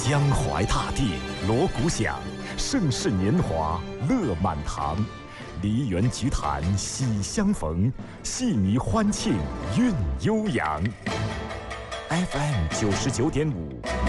江淮大地锣鼓响，盛世年华乐满堂。梨园菊坛喜相逢，戏迷欢庆韵悠扬。FM 99.5